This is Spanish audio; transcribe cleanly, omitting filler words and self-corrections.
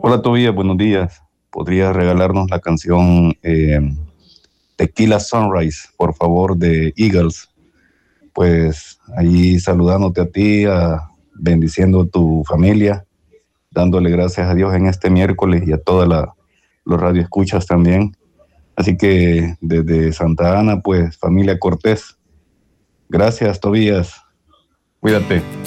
Hola Tobías, buenos días. ¿Podrías regalarnos la canción Tequila Sunrise, por favor, de Eagles? Pues ahí saludándote a ti, bendiciendo a tu familia, dándole gracias a Dios en este miércoles y a todos los radioescuchas también. Así que desde Santa Ana, pues familia Cortés. Gracias, Tobías. Cuídate.